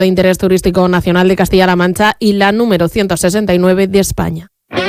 de interés turístico nacional de Castilla-La Mancha y la número 169 de España.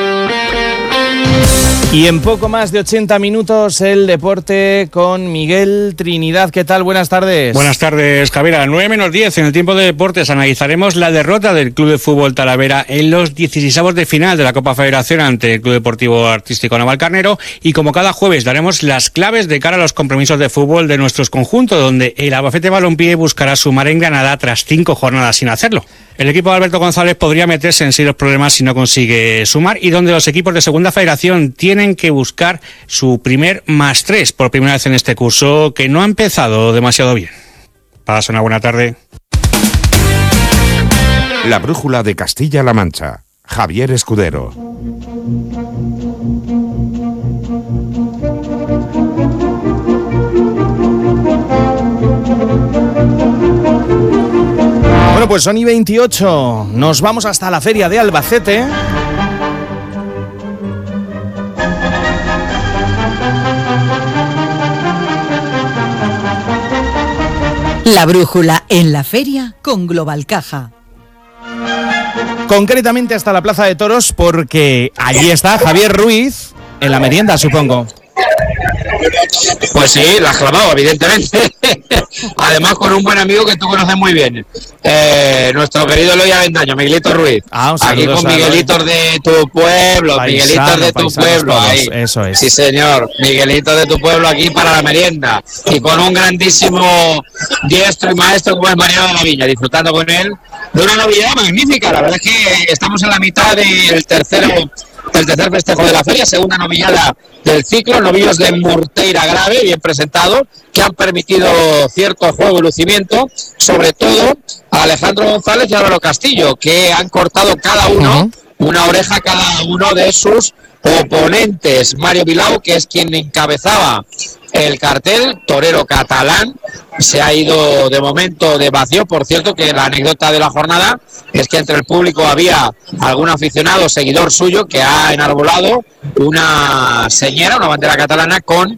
Y en poco más de 80 minutos el deporte con Miguel Trinidad. ¿Qué tal? Buenas tardes. Buenas tardes, Javier. A 9:10 en el tiempo de deportes analizaremos la derrota del Club de Fútbol Talavera en los 16avos de final de la Copa Federación ante el Club Deportivo Artístico Navalcarnero, y como cada jueves daremos las claves de cara a los compromisos de fútbol de nuestros conjuntos, donde el Albacete Balompié buscará sumar en Granada tras 5 jornadas sin hacerlo. El equipo de Alberto González podría meterse en serios problemas si no consigue sumar, y donde los equipos de Segunda Federación tienen que buscar su primer +3 por primera vez en este curso, que no ha empezado demasiado bien. Pasa una buena tarde. La brújula de Castilla-La Mancha. Javier Escudero. Bueno, pues son y 28. Nos vamos hasta la feria de Albacete. La brújula en la feria con Global Caja. Concretamente hasta la Plaza de Toros, porque allí está Javier Ruiz en la merienda, supongo. Pues sí, la has clavado, evidentemente. Además con un buen amigo que tú conoces muy bien, nuestro querido Eloy Avendaño, Miguelito Ruiz. Aquí con Miguelitos de tu pueblo, Miguelitos de tu pueblo, todos, ahí. Eso es. Sí, señor, Miguelitos de tu pueblo aquí para la merienda. Y con un grandísimo diestro y maestro como es Mariano de la Viña, disfrutando con él de una novedad magnífica. La verdad es que estamos en la mitad del tercer festejo de la feria, segunda novillada del ciclo, novillos de Morteira Grave, bien presentado, que han permitido cierto juego y lucimiento, sobre todo a Alejandro González y Álvaro Castillo, que han cortado cada uno una oreja cada uno de sus oponentes. Mario Bilao, que es quien encabezaba el cartel, torero catalán, se ha ido de momento de vacío. Por cierto, que la anécdota de la jornada es que entre el público había algún aficionado, seguidor suyo, que ha enarbolado una señera, una bandera catalana con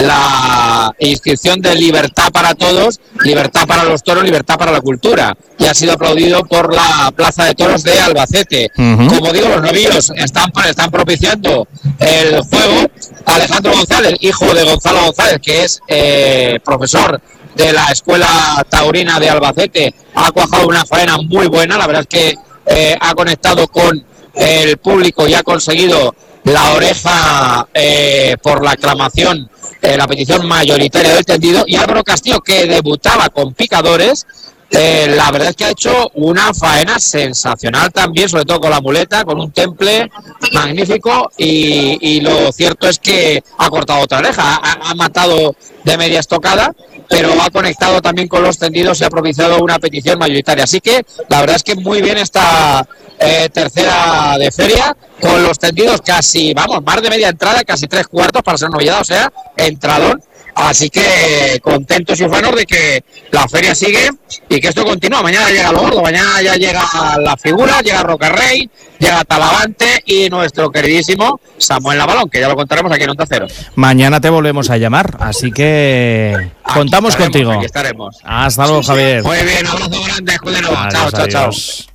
la inscripción de libertad para todos, libertad para los toros, libertad para la cultura, y ha sido aplaudido por la Plaza de Toros de Albacete. Como digo, los novillos están propiciando el juego. Alejandro González, hijo de Gonzalo González, que es profesor de la Escuela Taurina de Albacete, ha cuajado una faena muy buena. La verdad es que ha conectado con el público y ha conseguido la oreja por la aclamación, la petición mayoritaria del tendido. Y Álvaro Castillo, que debutaba con picadores, la verdad es que ha hecho una faena sensacional también, sobre todo con la muleta, con un temple magnífico, y lo cierto es que ha cortado otra oreja, ha matado de media estocada, pero ha conectado también con los tendidos y ha propiciado una petición mayoritaria. Así que la verdad es que muy bien esta tercera de feria, con los tendidos casi, más de media entrada, casi 3/4 para ser novedad, o sea, entradón. Así que contentos y ufanos de que la feria sigue y que esto continúa. Mañana llega lo gordo, mañana ya llega la figura, llega Rocarrey, llega Talavante y nuestro queridísimo Samuel Navalón, que ya lo contaremos aquí en Onda Cero. Mañana te volvemos a llamar, así que contamos contigo. Aquí estaremos. Hasta luego, Javier. Muy bien, abrazo grande, Escudero. Chao.